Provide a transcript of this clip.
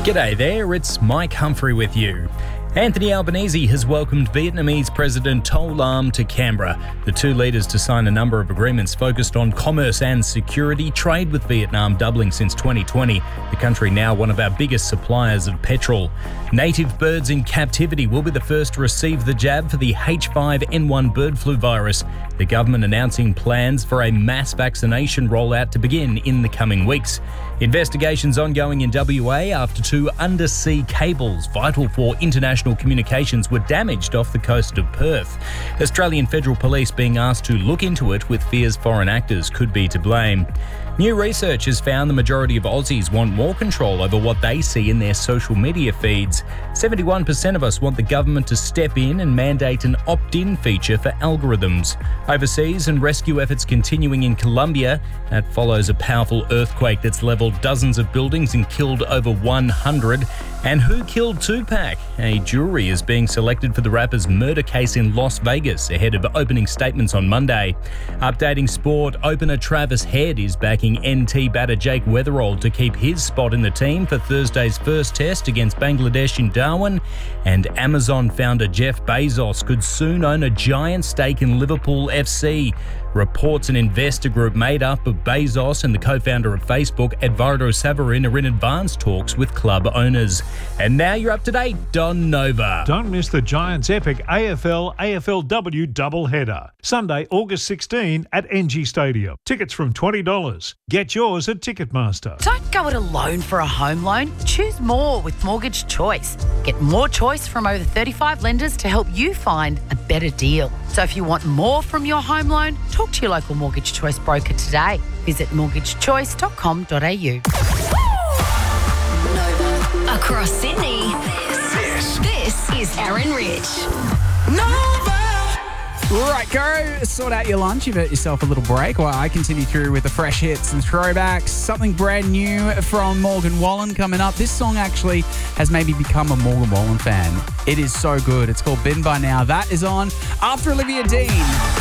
G'day there, it's Mike Humphrey with you. Anthony Albanese has welcomed Vietnamese President To Lam to Canberra. The two leaders to sign a number of agreements focused on commerce and security, trade with Vietnam doubling since 2020. The country now one of our biggest suppliers of petrol. Native birds in captivity will be the first to receive the jab for the H5N1 bird flu virus. The government announcing plans for a mass vaccination rollout to begin in the coming weeks. Investigations ongoing in WA after two undersea cables vital for international communications were damaged off the coast of Perth. Australian Federal Police being asked to look into it with fears foreign actors could be to blame. New research has found the majority of Aussies want more control over what they see in their social media feeds. 71% of us want the government to step in and mandate an opt-in feature for algorithms. Overseas and rescue efforts continuing in Colombia. That follows a powerful earthquake that's leveled dozens of buildings and killed over 100. And who killed Tupac? A jury is being selected for the rapper's murder case in Las Vegas ahead of opening statements on Monday. Updating sport, opener Travis Head is backing NT batter Jake Weatherall to keep his spot in the team for Thursday's first test against Bangladesh in Darwin. And Amazon founder Jeff Bezos could soon own a giant stake in Liverpool FC. Reports an investor group made up of Bezos and the co-founder of Facebook, Eduardo Saverin, are in advanced talks with club owners. And now you're up to date, Don Nova. Don't miss the Giants' epic AFL-AFLW doubleheader. Sunday, August 16 at NG Stadium. Tickets from $20. Get yours at Ticketmaster. Don't go it alone for a home loan. Choose more with Mortgage Choice. Get more choice from over 35 lenders to help you find a better deal. So if you want more from your home loan, talk to your local Mortgage Choice broker today. Visit mortgagechoice.com.au. Across Sydney, this is Aaron Rich. Right, go sort out your lunch. You've had yourself a little break while I continue through with the fresh hits and throwbacks. Something brand new from Morgan Wallen coming up. This song actually has made me become a Morgan Wallen fan. It is so good. It's called Been By Now. That is on after Olivia Dean.